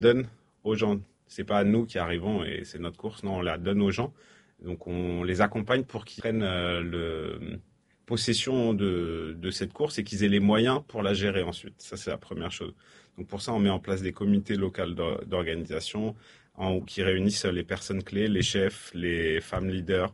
donne aux gens. C'est pas nous qui arrivons et c'est notre course, non, on la donne aux gens. Donc on les accompagne pour qu'ils prennent possession de cette course et qu'ils aient les moyens pour la gérer ensuite. Ça, c'est la première chose. Donc pour ça, on met en place des comités locaux d'organisation qui réunissent les personnes clés, les chefs, les femmes leaders,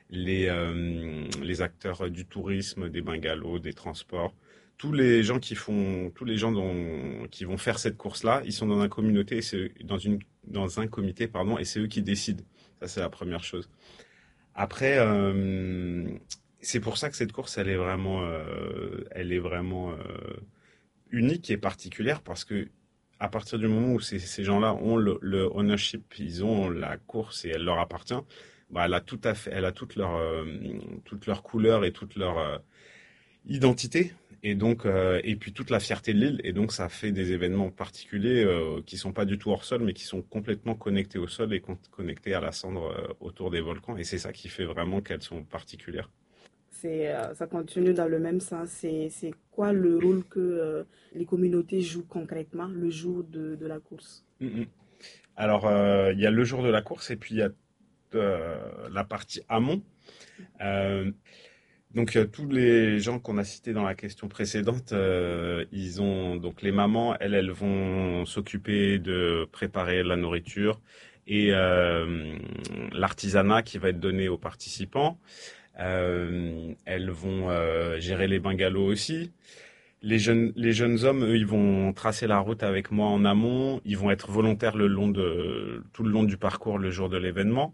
les acteurs du tourisme, des bungalows, des transports. Tous les gens qui vont faire cette course-là, ils sont dans une communauté, et dans un comité, pardon, et c'est eux qui décident. Ça, c'est la première chose. Après, c'est pour ça que cette course, elle est vraiment unique et particulière parce que à partir du moment où ces gens-là ont le ownership, ils ont la course et elle leur appartient, bah, elle a toute leur couleur et toute leur identité. Et donc, et puis toute la fierté de l'île. Et donc, ça fait des événements particuliers qui sont pas du tout hors sol, mais qui sont complètement connectés au sol et connectés à la cendre autour des volcans. Et c'est ça qui fait vraiment qu'elles sont particulières. Ça continue dans le même sens. C'est quoi le rôle que les communautés jouent concrètement le jour de la course? Mm, mm. Alors, il y a le jour de la course et puis il y a la partie amont. Euh, donc, tous les gens qu'on a cités dans la question précédente, ils ont donc les mamans, elles vont s'occuper de préparer la nourriture et l'artisanat qui va être donné aux participants. Elles vont gérer les bungalows aussi. Les jeunes hommes, eux, ils vont tracer la route avec moi en amont. Ils vont être volontaires tout le long du parcours le jour de l'événement.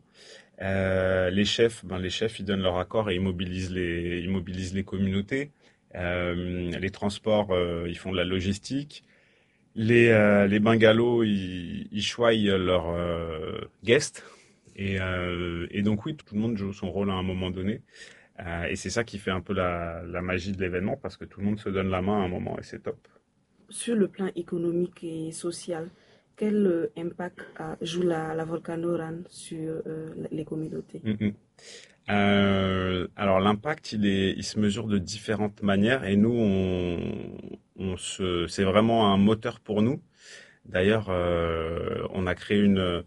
Les chefs, ils donnent leur accord et ils mobilisent les communautés. Les transports, ils font de la logistique. Les bungalows, ils choisissent leurs guests. Et donc oui, tout le monde joue son rôle à un moment donné. Et c'est ça qui fait un peu la magie de l'événement parce que tout le monde se donne la main à un moment et c'est top. Sur le plan économique et social, quel impact joue la Volcanoran sur les communautés? Mm, mm. Alors l'impact, il se mesure de différentes manières et nous, c'est vraiment un moteur pour nous. D'ailleurs, on a créé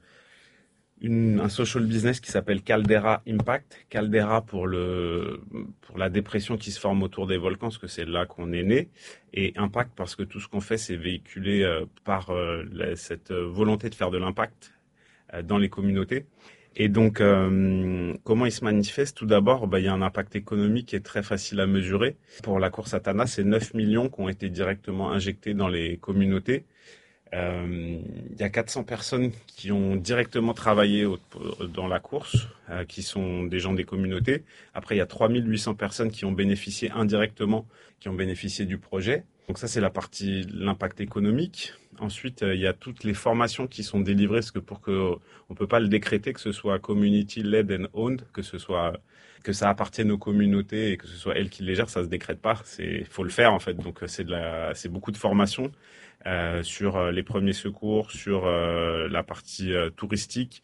un social business qui s'appelle Caldera Impact. Caldera pour la dépression qui se forme autour des volcans, parce que c'est là qu'on est né. Et Impact parce que tout ce qu'on fait, c'est véhiculé par cette volonté de faire de l'impact dans les communautés. Et donc, comment il se manifeste? Tout d'abord, bah, il y a un impact économique qui est très facile à mesurer. Pour la course Atana, c'est 9 millions qui ont été directement injectés dans les communautés. Il y a 400 personnes qui ont directement travaillé dans la course, qui sont des gens des communautés. Après, il y a 3800 personnes qui ont bénéficié indirectement, qui ont bénéficié du projet. Donc ça, c'est la partie, l'impact économique. Ensuite, il y a toutes les formations qui sont délivrées, parce que on peut pas le décréter que ce soit community led and owned, que ça appartienne aux communautés et que ce soit elles qui les gèrent, ça se décrète pas. Faut le faire en fait. Donc c'est beaucoup de formation sur les premiers secours, sur la partie touristique,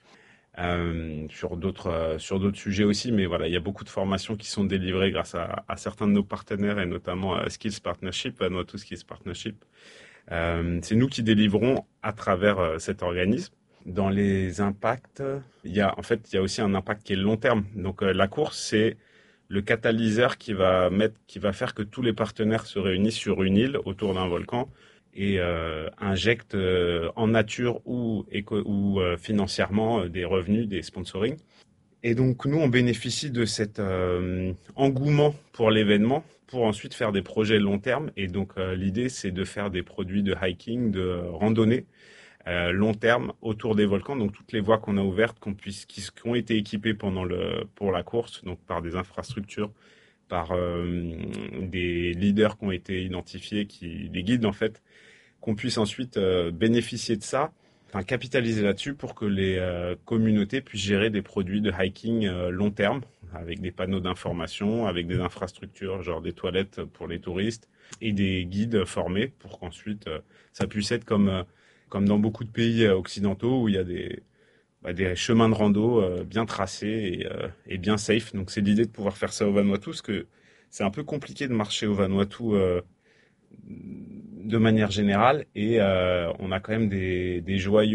sur d'autres sujets aussi. Mais voilà, il y a beaucoup de formations qui sont délivrées grâce à certains de nos partenaires et notamment Skills Partnership, Vanuatu Skills Partnership. C'est nous qui délivrons à travers cet organisme. Dans les impacts, il y a aussi un impact qui est long terme. Donc la course, c'est le catalyseur qui va faire que tous les partenaires se réunissent sur une île autour d'un volcan et injectent en nature ou financièrement des revenus, des sponsoring. Et donc nous, on bénéficie de cet engouement pour l'événement pour ensuite faire des projets long terme. Et donc l'idée, c'est de faire des produits de hiking, de randonnée long terme autour des volcans. Donc toutes les voies qu'on a ouvertes, qui ont été équipées pour la course, donc par des infrastructures, par des leaders qui ont été identifiés, des guides en fait, qu'on puisse ensuite bénéficier de ça, enfin capitaliser là-dessus pour que les communautés puissent gérer des produits de hiking long terme, avec des panneaux d'information, avec des infrastructures, genre des toilettes pour les touristes, et des guides formés pour qu'ensuite ça puisse être comme dans beaucoup de pays occidentaux où il y a des chemins de rando bien tracés et bien safe. Donc c'est l'idée de pouvoir faire ça au Vanuatu, parce que c'est un peu compliqué de marcher au Vanuatu de manière générale, et on a quand même des joyaux